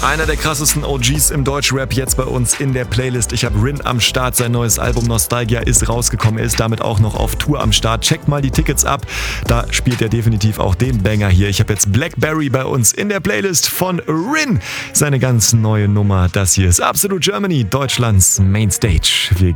Einer der krassesten OGs im Deutschrap jetzt bei uns in der Playlist. Ich habe Rin am Start. Sein neues Album Nostalgia ist rausgekommen. Er ist damit auch noch auf Tour am Start. Checkt mal die Tickets ab. Da spielt er definitiv auch den Banger hier. Ich habe jetzt Blackberry bei uns in der Playlist von Rin. Seine ganz neue Nummer. Das hier ist Absolute Germany, Deutschlands Mainstage. Wir